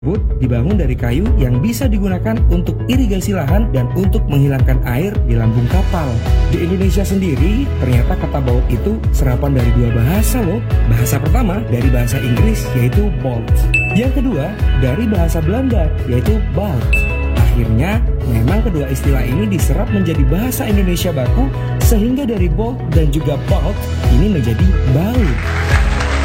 Boat dibangun dari kayu yang bisa digunakan untuk irigasi lahan dan untuk menghilangkan air di lambung kapal. Di Indonesia sendiri, ternyata kata baut itu serapan dari dua bahasa loh. Bahasa pertama dari bahasa Inggris yaitu boat. Yang kedua dari bahasa Belanda yaitu bout. Akhirnya, memang kedua istilah ini diserap menjadi bahasa Indonesia baku sehingga dari boat dan juga bout ini menjadi baut.